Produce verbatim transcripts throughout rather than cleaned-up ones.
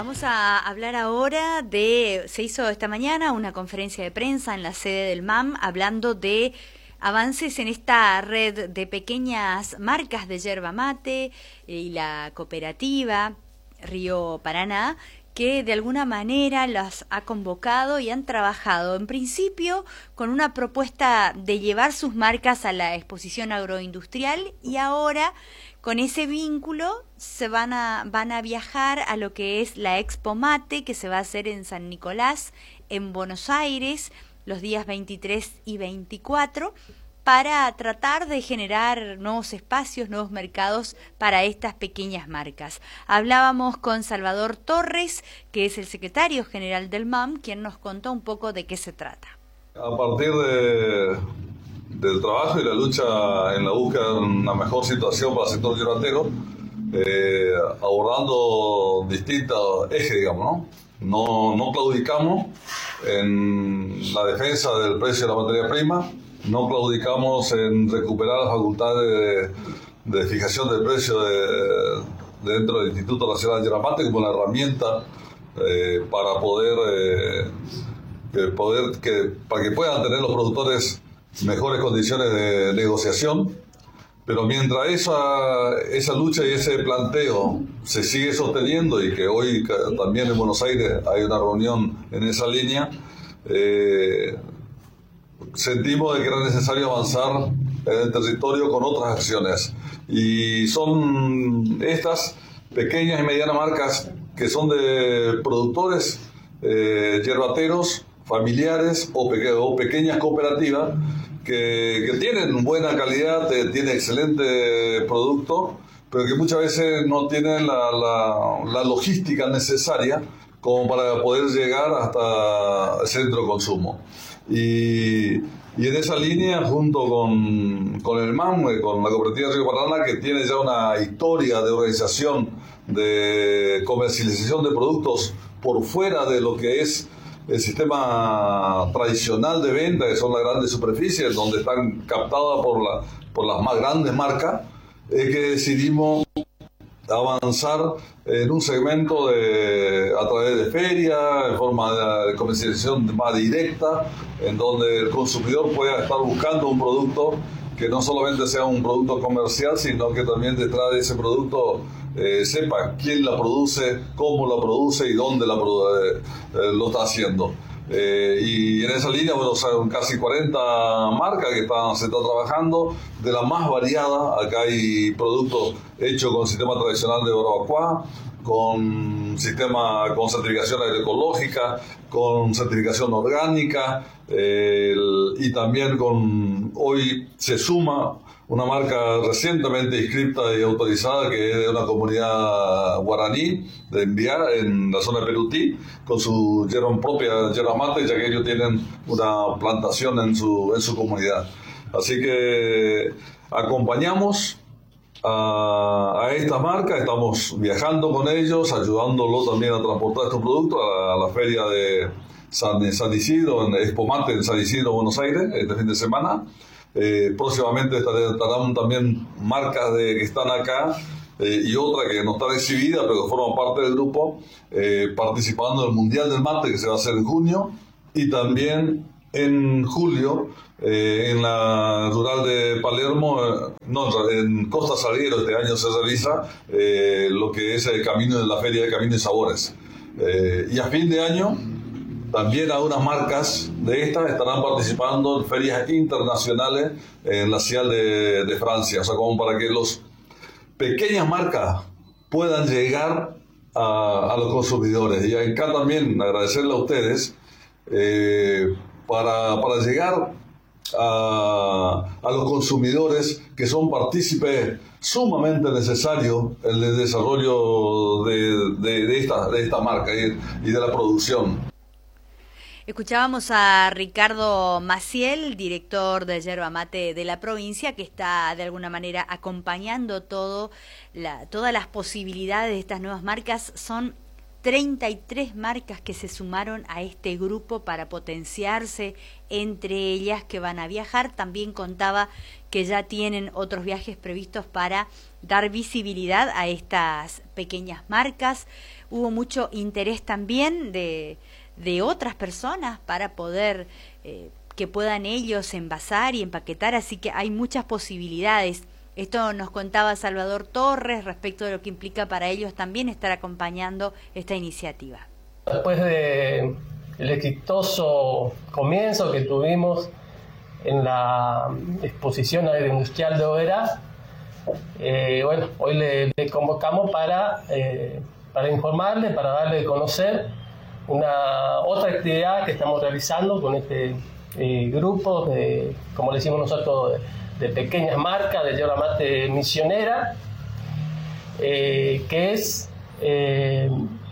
Vamos a hablar ahora de, se hizo esta mañana una conferencia de prensa en la sede del M A M hablando de avances en esta red de pequeñas marcas de yerba mate y la cooperativa Río Paraná, que de alguna manera las ha convocado y han trabajado en principio con una propuesta de llevar sus marcas a la exposición agroindustrial y ahora con ese vínculo se van a van a viajar a lo que es la Expo Mate, que se va a hacer en San Nicolás, en Buenos Aires, los días veintitrés y veinticuatro, para tratar de generar nuevos espacios, nuevos mercados para estas pequeñas marcas. Hablábamos con Salvador Torres, que es el secretario general del M A M, quien nos contó un poco de qué se trata. A partir de, del trabajo y la lucha en la búsqueda de una mejor situación para el sector yerbatero, eh, abordando distintos ejes, digamos, ¿no? No, no claudicamos en la defensa del precio de la materia prima, no claudicamos en recuperar las facultades de, de fijación del precio de, de dentro del Instituto Nacional de Yerba Mate como una herramienta eh, para poder, eh, que poder que, para que puedan tener los productores mejores condiciones de negociación. Pero mientras esa, esa lucha y ese planteo se sigue sosteniendo, y que hoy también en Buenos Aires hay una reunión en esa línea, eh, sentimos de que era necesario avanzar en el territorio con otras acciones. Y son estas pequeñas y medianas marcas que son de productores eh, yerbateros, familiares o, peque o pequeñas cooperativas que, que tienen buena calidad, eh, tienen excelente producto, pero que muchas veces no tienen la, la, la logística necesaria como para poder llegar hasta el centro de consumo. Y, y en esa línea, junto con, con el M A M, con la cooperativa Río Paraná, que tiene ya una historia de organización, de comercialización de productos por fuera de lo que es el sistema tradicional de venta, que son las grandes superficies, donde están captadas por, la, por las más grandes marcas, es que decidimos avanzar en un segmento de, a través de ferias, en forma de comercialización más directa, en donde el consumidor pueda estar buscando un producto que no solamente sea un producto comercial, sino que también detrás de ese producto eh, sepa quién la produce, cómo la produce y dónde la eh, eh, lo está haciendo. Eh, y en esa línea, bueno, son casi cuarenta marcas que están, se están trabajando, de la más variada. Acá hay productos hechos con sistema tradicional de barbacoa, con sistema con certificación agroecológica, con certificación orgánica, eh, y también con, hoy se suma una marca recientemente inscripta y autorizada, que es de una comunidad guaraní de Enviá, en la zona de Perutí, con su yerba propia yerba mate, ya que ellos tienen una plantación en su, en su comunidad. Así que acompañamos a, a esta marca, estamos viajando con ellos, ayudándolos también a transportar estos productos a, a la feria de San, San Isidro, en Expo Mate en San Isidro, Buenos Aires, este fin de semana. Eh, próximamente estarán también marcas de, que están acá, eh, y otra que no está exhibida pero que forma parte del grupo, eh, participando en el Mundial del Mate, que se va a hacer en junio, y también en julio eh, en la rural de Palermo, eh, no, en Costa Salguero este año se realiza eh, lo que es el camino de la Feria de Caminos y Sabores, eh, y a fin de año también algunas marcas de estas estarán participando en ferias internacionales en la ciudad de, de Francia, o sea, como para que las pequeñas marcas puedan llegar a, a los consumidores. Y acá también agradecerle a ustedes eh, para, para llegar a, a los consumidores, que son partícipes sumamente necesarios en el desarrollo de, de, de, esta, de esta marca y, y de la producción. Escuchábamos a Ricardo Maciel, director de Yerba Mate de la provincia, que está de alguna manera acompañando todo la, todas las posibilidades de estas nuevas marcas. Son treinta y tres marcas que se sumaron a este grupo para potenciarse entre ellas, que van a viajar. También contaba que ya tienen otros viajes previstos para dar visibilidad a estas pequeñas marcas. Hubo mucho interés también de, de otras personas para poder eh, que puedan ellos envasar y empaquetar, así que hay muchas posibilidades. Esto nos contaba Salvador Torres respecto de lo que implica para ellos también estar acompañando esta iniciativa. Después de el exitoso comienzo que tuvimos en la exposición agroindustrial de Oberá, eh, bueno, hoy le, le convocamos para, eh, para informarle, para darle a conocer una otra actividad que estamos realizando con este eh, grupo, de, como le decimos nosotros, de, de pequeñas marcas de yerba mate misionera, eh, que es eh,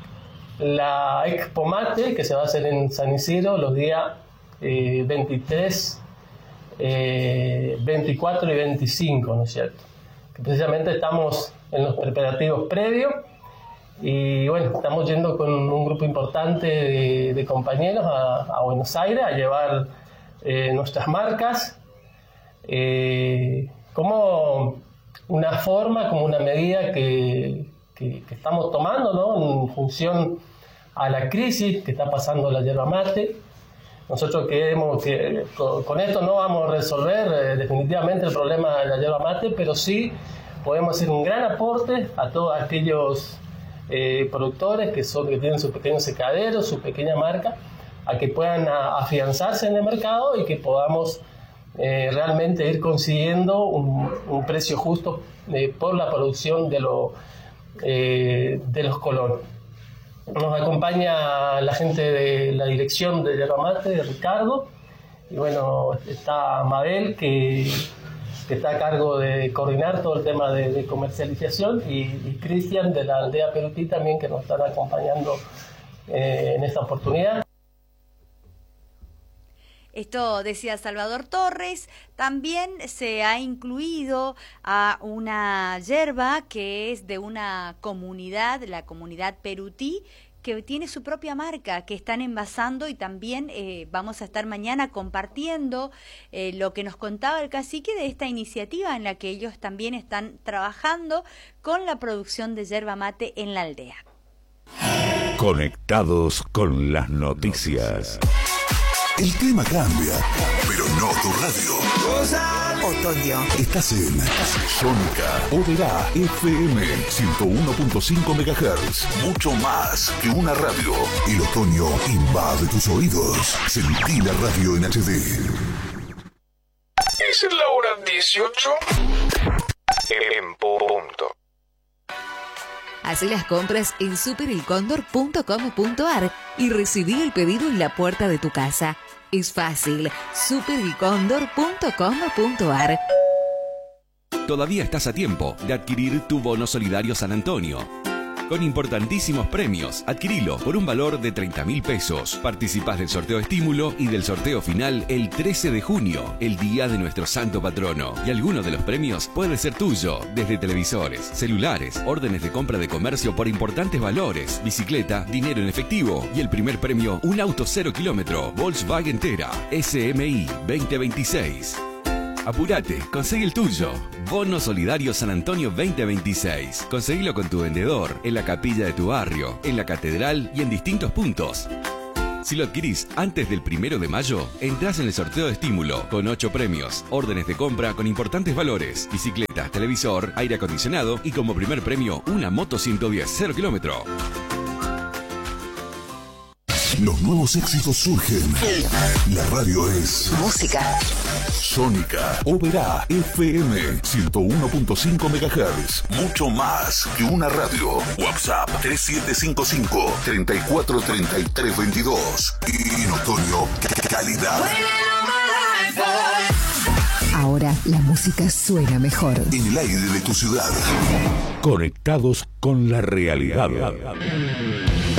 la Expo Mate, que se va a hacer en San Isidro los días eh, veintitrés, eh, veinticuatro y veinticinco, ¿no es cierto? Que precisamente estamos en los preparativos previos y bueno, estamos yendo con un grupo importante de, de compañeros a, a Buenos Aires a llevar eh, nuestras marcas eh, como una forma, como una medida que, que, que estamos tomando, ¿no? En función a la crisis que está pasando la yerba mate. Nosotros creemos que con, con esto no vamos a resolver eh, definitivamente el problema de la yerba mate, pero sí podemos hacer un gran aporte a todos aquellos eh, productores que, son, que tienen sus pequeños secaderos, su pequeña marca, a que puedan a, afianzarse en el mercado y que podamos eh, realmente ir consiguiendo un, un precio justo eh, por la producción de, lo, eh, de los colonos. Nos acompaña la gente de la dirección de yerba mate, de Ricardo, y bueno, está Mabel, que, que está a cargo de coordinar todo el tema de, de comercialización, y, y Cristian de la aldea Perutí también, que nos están acompañando eh, en esta oportunidad. Esto decía Salvador Torres. También se ha incluido a una yerba que es de una comunidad, la comunidad Perutí, que tiene su propia marca, que están envasando, y también eh, vamos a estar mañana compartiendo eh, lo que nos contaba el cacique de esta iniciativa en la que ellos también están trabajando con la producción de yerba mate en la aldea. Conectados con las noticias. El clima cambia, pero no tu radio. Otoño. Estás en Sónica Oberá F M ciento uno punto cinco megahertz. Mucho más que una radio. El otoño invade tus oídos. Sentí la radio en H D. ¿Es la hora dieciocho? En punto. Haz las compras en super el cóndor punto com punto a r y recibí el pedido en la puerta de tu casa. Es fácil. super el cóndor punto com punto a r. Todavía estás a tiempo de adquirir tu bono solidario San Antonio. Con importantísimos premios, adquirilo por un valor de treinta mil pesos. Participás del sorteo estímulo y del sorteo final el trece de junio, el día de nuestro santo patrono. Y alguno de los premios puede ser tuyo, desde televisores, celulares, órdenes de compra de comercio por importantes valores, bicicleta, dinero en efectivo y el primer premio, un auto cero kilómetro, Volkswagen Tera, S M I veinte veintiséis. Apurate, conseguí el tuyo. Bono Solidario San Antonio veinte veintiséis. Conseguilo con tu vendedor, en la capilla de tu barrio, en la catedral y en distintos puntos. Si lo adquirís antes del primero de mayo, entrás en el sorteo de estímulo con ocho premios, órdenes de compra con importantes valores, bicicleta, televisor, aire acondicionado y como primer premio una moto ciento diez cero kilómetro. Los nuevos éxitos surgen. La radio es Música. Sónica Oberá F M ciento uno punto cinco megahertz. Mucho más que una radio. WhatsApp tres siete cinco cinco, tres cuatro tres tres dos dos. Y en otoño, calidad. Ahora la música suena mejor. En el aire de tu ciudad. Conectados con la realidad.